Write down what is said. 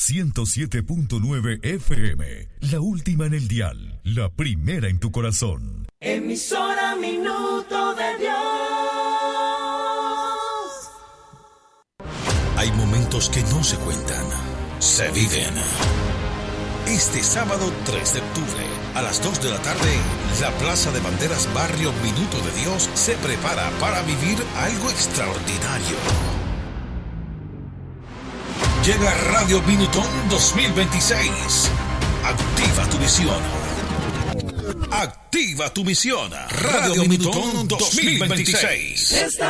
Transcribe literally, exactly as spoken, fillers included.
ciento siete punto nueve F M, la última en el dial, la primera en tu corazón. Emisora Minuto de Dios. Hay momentos que no se cuentan, se viven. Este sábado tres de octubre, a las dos de la tarde, la Plaza de Banderas Barrio Minuto de Dios se prepara para vivir algo extraordinario. Llega Radio Minutón dos mil veintiséis. Activa tu visión. Activa tu misión. Radio Minutón dos mil veintiséis.